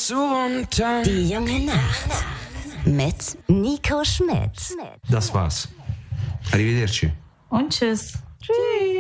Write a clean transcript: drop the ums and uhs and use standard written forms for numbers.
zu unter. Die junge Nacht. Mit Nico Schmidt. Das war's. Arrivederci. Und tschüss. Tschüss.